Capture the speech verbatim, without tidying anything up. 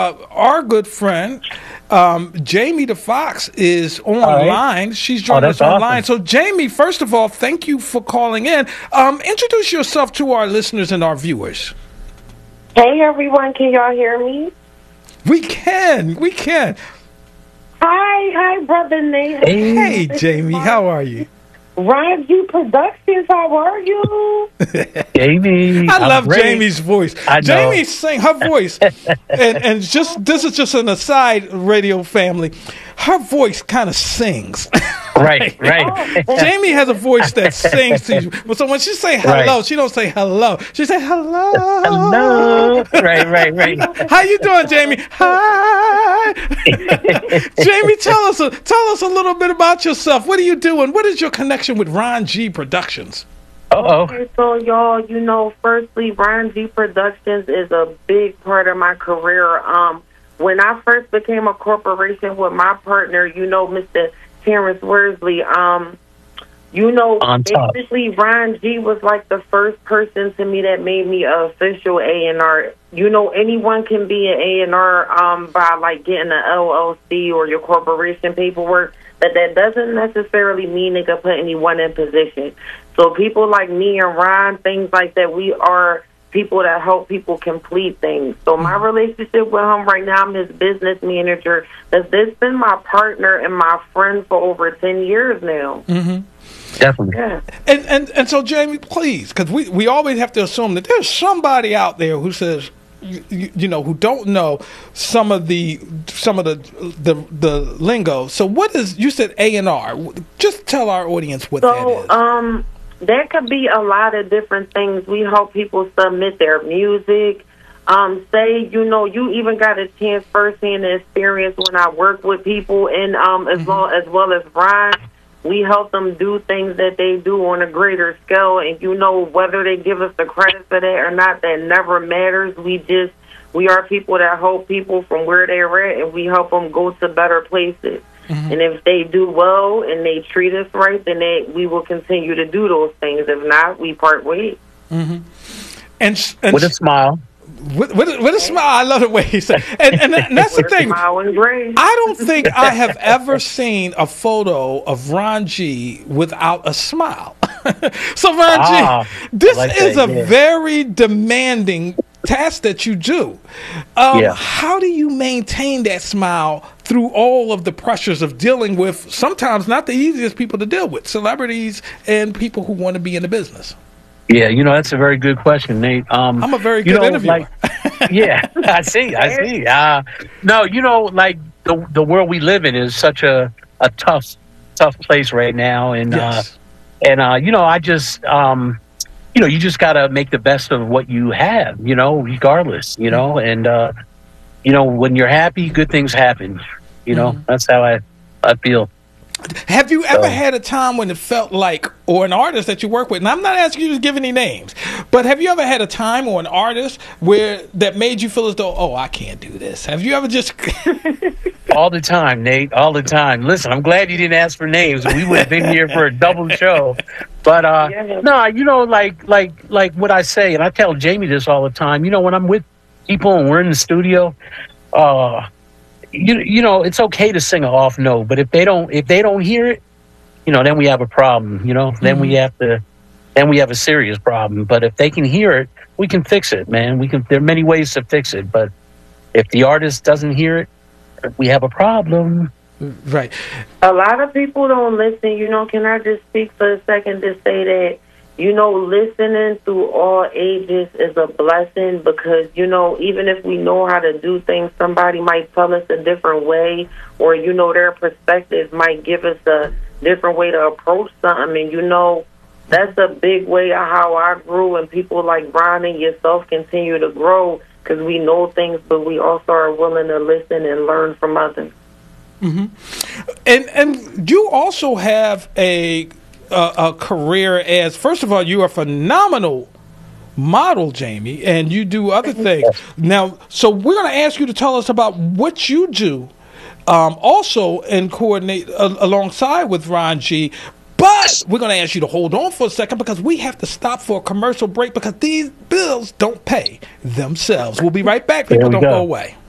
uh, our good friend, um, Jamie the Fox, is online. Right. She's joining oh, us online. Awesome. So, Jamie, first of all, thank you for calling in. Um, introduce yourself to our listeners and our viewers. Hey, everyone. Can y'all hear me? We can. We can. Hi. Hi, Brother Nate. Hey, hey Jamie. How are you? Ron G Productions, how are you? Jamie. I love great. Jamie's voice. I know. Jamie sing her voice. and and just this is just an aside, radio family. Her voice kind of sings. Right, right. Oh, Jamie has a voice that sings to you. So when she say hello, right. she don't say hello. She say hello. Hello. Right, right, right. How you doing, Jamie? Hi. Jamie, tell us a, tell us a little bit about yourself. What are you doing? What is your connection with Ron G Productions? Uh-oh. Okay, so y'all, you know, firstly, Ron G Productions is a big part of my career. Um, when I first became a corporation with my partner, you know, Mister Terrence Worsley, um, you know, basically Ron G was like the first person to me that made me an official A and R. You know, anyone can be an A and R um, by like getting an L L C or your corporation paperwork, but that doesn't necessarily mean they can put anyone in position. So people like me and Ron, things like that, we are people that help people complete things. So my relationship with him right now, I'm his business manager. That's this been my partner and my friend for over ten years now. Mm-hmm. Definitely. Yeah. And, and and so, Jamie, please, because we, we always have to assume that there's somebody out there who says, you, you, you know, who don't know some of the some of the the the lingo. So what is, you said A and R. Just tell our audience what so, that is. um, there could be a lot of different things. We help people submit their music. Um, say, you know, you even got a chance firsthand experience when I work with people, and um, as, mm-hmm. well, as well as Ron, we help them do things that they do on a greater scale. And, you know, whether they give us the credit for that or not, that never matters. We just, we are people that help people from where they're at, and we help them go to better places. Mm-hmm. And if they do well and they treat us right, then they, we will continue to do those things. If not, we part ways. Mm-hmm. And, and with a smile. With, with, with a smile. I love the way he said. And, and, and that's the thing. I don't think I have ever seen a photo of Ron G without a smile. So Ron ah, G, this like is that, a yeah. very demanding task that you do. Um, yeah. How do you maintain that smile through all of the pressures of dealing with sometimes not the easiest people to deal with, celebrities and people who want to be in the business? Yeah, you know, that's a very good question, Nate. Um, I'm a very good you know, interviewer. Like, yeah, I see, I see. Uh, no, you know, like the the world we live in is such a, a tough, tough place right now. And, yes. uh, and uh, you know, I just, um, you know, you just got to make the best of what you have, you know, regardless, you know. And, uh, you know, when you're happy, good things happen. You know, mm-hmm. that's how I, I feel. Have you ever so. had a time when it felt like, or an artist that you work with, and I'm not asking you to give any names, but have you ever had a time or an artist where that made you feel as though, oh, I can't do this? Have you ever just... All the time, Nate, all the time. Listen, I'm glad you didn't ask for names. We would have been here for a double show. But, uh, yeah. no, you know, like, like, like what I say, and I tell Jamie this all the time, you know, when I'm with people and we're in the studio, uh, You you know, it's okay to sing an off note, but if they don't if they don't hear it, you know, then we have a problem. You know, mm-hmm. then we have to then we have a serious problem. But if they can hear it, we can fix it, man. We can. There are many ways to fix it, but if the artist doesn't hear it, we have a problem. Right. A lot of people don't listen. You know, can I just speak for a second to say that? You know, listening through all ages is a blessing because, you know, even if we know how to do things, somebody might tell us a different way or, you know, their perspective might give us a different way to approach something. And, you know, that's a big way of how I grew, and people like Ron and yourself continue to grow because we know things, but we also are willing to listen and learn from others. Mm-hmm. And, and you also have a... Uh, a career as, first of all, you are a phenomenal model, Jamie, and you do other things. Now, so we're going to ask you to tell us about what you do, um, also and coordinate uh, alongside with Ron G. But we're going to ask you to hold on for a second because we have to stop for a commercial break because these bills don't pay themselves. We'll be right back. People, don't go, go away.